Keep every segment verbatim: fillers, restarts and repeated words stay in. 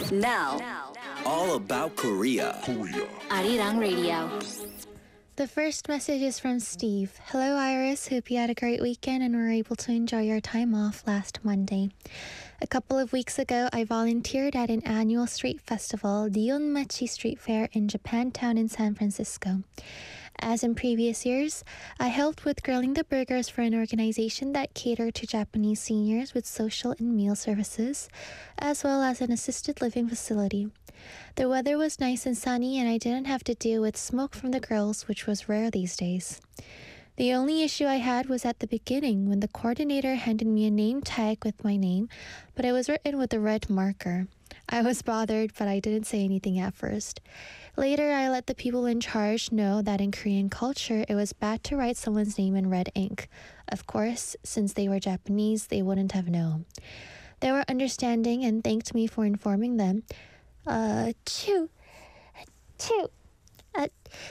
Now, all about Korea. Arirang Radio. The first message is from Steve. Hello, Iris. Hope you had a great weekend and were able to enjoy your time off last Monday. A couple of weeks ago, I volunteered at an annual street festival, the Yonmachi Street Fair in Japantown in San Francisco. As in previous years, I helped with grilling the burgers for an organization that catered to Japanese seniors with social and meal services, as well as an assisted living facility. The weather was nice and sunny, and I didn't have to deal with smoke from the grills, which was rare these days. The only issue I had was at the beginning when the coordinator handed me a name tag with my name, but it was written with a red marker. I was bothered, but I didn't say anything at first. Later, I let the people in charge know that in Korean culture, it was bad to write someone's name in red ink. Of course, since they were Japanese, they wouldn't have known. They were understanding and thanked me for informing them. Uh, two, two, uh,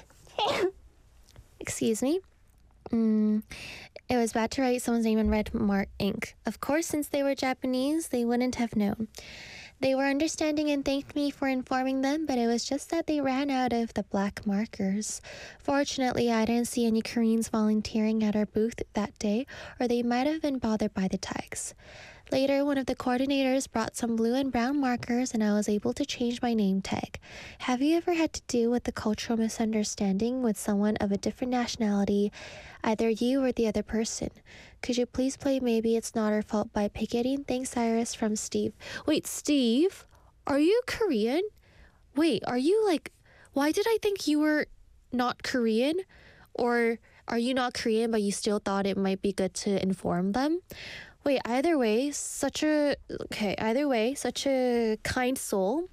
excuse me. Mm, it was bad to write someone's name in red mark ink. Of course, since they were Japanese, they wouldn't have known. They were understanding and thanked me for informing them, but it was just that they ran out of the black markers. Fortunately, I didn't see any Koreans volunteering at our booth that day, or they might have been bothered by the tags. Later, one of the coordinators brought some blue and brown markers, and I was able to change my name tag. Have you ever had to deal with the cultural misunderstanding with someone of a different nationality, either you or the other person? Could you please play Maybe It's Not Our Fault by Picketing? Thanks, Iris, from Steve. Wait, Steve? Are you Korean? Wait, are you like... Why did I think you were not Korean? Or are you not Korean, but you still thought it might be good to inform them? Wait, either way, such a... Okay, either way, such a kind soul.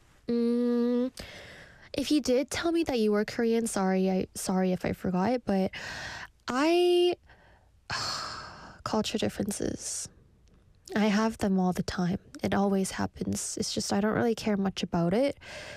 Mm, if you did tell me that you were Korean, sorry, I sorry if I forgot, but I... Culture differences. I have them all the time. It always happens. It's just I don't really care much about it.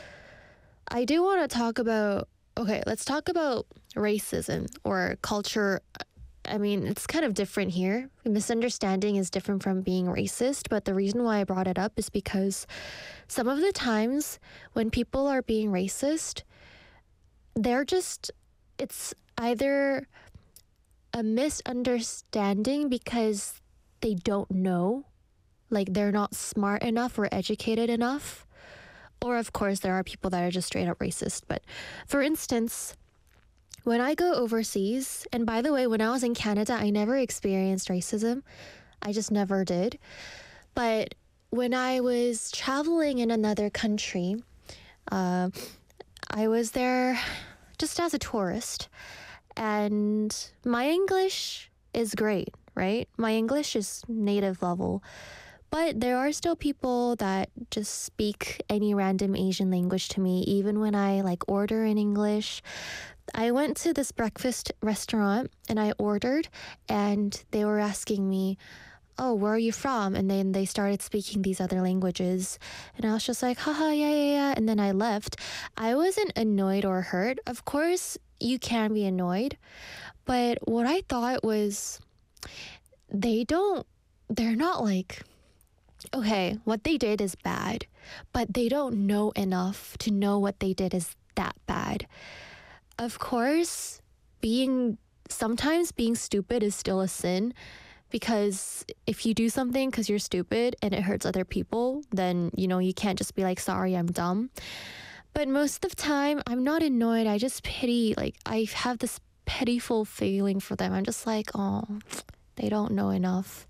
I do want to talk about... Okay, let's talk about racism or culture. I mean, it's kind of different here. Misunderstanding is different from being racist, but the reason why I brought it up is because some of the times when people are being racist, they're just... It's either a misunderstanding because they don't know, like they're not smart enough or educated enough. Or of course, there are people that are just straight up racist. But for instance, when I go overseas, and by the way, when I was in Canada, I never experienced racism. I just never did. But when I was traveling in another country, uh, I was there just as a tourist. And my English is great, right? My English is native level. But there are still people that just speak any random Asian language to me, even when I like order in English. I went to this breakfast restaurant and I ordered, and they were asking me, oh, where are you from? And then they started speaking these other languages. And I was just like, haha, yeah, yeah, yeah. And then I left. I wasn't annoyed or hurt. Of course, you can be annoyed. But what I thought was, they don't, they're not like, okay, what they did is bad, but they don't know enough to know what they did is that bad. Of course, being, sometimes being stupid is still a sin. Because if you do something because you're stupid and it hurts other people, then, you know, you can't just be like, sorry, I'm dumb. But most of the time, I'm not annoyed. I just pity, like, I have this pitiful feeling for them. I'm just like, oh, they don't know enough.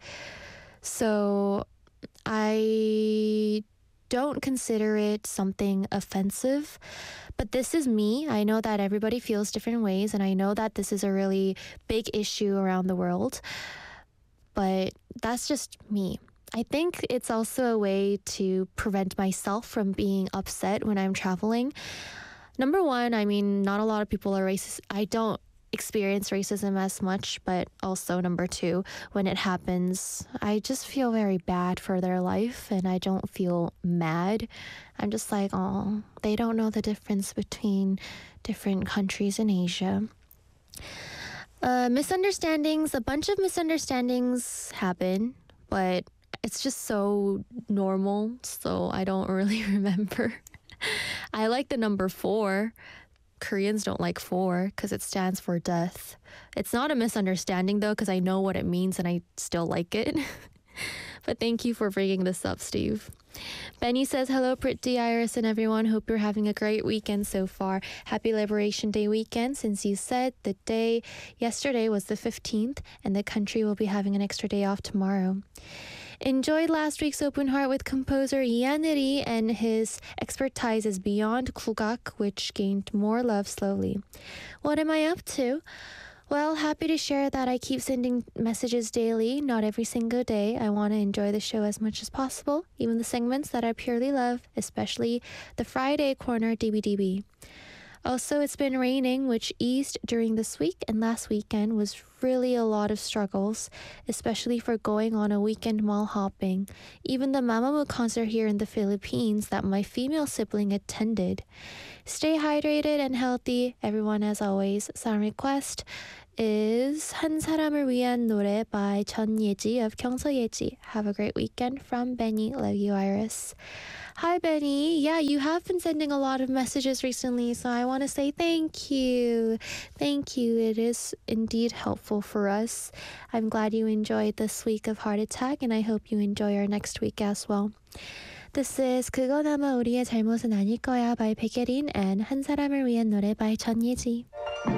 So I don't consider it something offensive. But this is me. I know that everybody feels different ways, and I know that this is a really big issue around the world. But that's just me. I think it's also a way to prevent myself from being upset when I'm traveling. Number one, I mean, not a lot of people are racist. I don't experience racism as much, but also number two, when it happens, I just feel very bad for their life, and I don't feel mad. I'm just like, oh, they don't know the difference between different countries in Asia. Uh, misunderstandings, a bunch of misunderstandings happen, but it's just so normal, so I don't really remember. I like the number four. Koreans don't like four because it stands for death. It's not a misunderstanding though, because I know what it means and I still like it. But thank you for bringing this up, Steve. Benny says, hello, Pretty Iris and everyone. Hope you're having a great weekend so far. Happy Liberation Day weekend, since you said the day yesterday was the fifteenth and the country will be having an extra day off tomorrow. Enjoyed last week's Open Heart with composer Ianiri and his expertise beyond Kugak, which gained more love slowly. What am I up to? Well, happy to share that I keep sending messages daily, not every single day. I want to enjoy the show as much as possible, even the segments that I purely love, especially the Friday Corner D B D B. Also, it's been raining, which eased during this week, and last weekend was really a lot of struggles, especially for going on a weekend mall hopping. Even the Mamamoo concert here in the Philippines that my female sibling attended. Stay hydrated and healthy, everyone, as always. Song request is 한 사람을 위한 노래 by 전예지 of 경서예지. Have a great weekend from Benny. Love you, Iris. Hi, Benny. Yeah, you have been sending a lot of messages recently, so I want to say thank you. Thank you. It is indeed helpful for us. I'm glad you enjoyed this week of Heart Attack, and I hope you enjoy our next week as well. This is 그건 아마 우리의 잘못은 아닐 거야 by 백예린 and 한 사람을 위한 노래 by 전예지.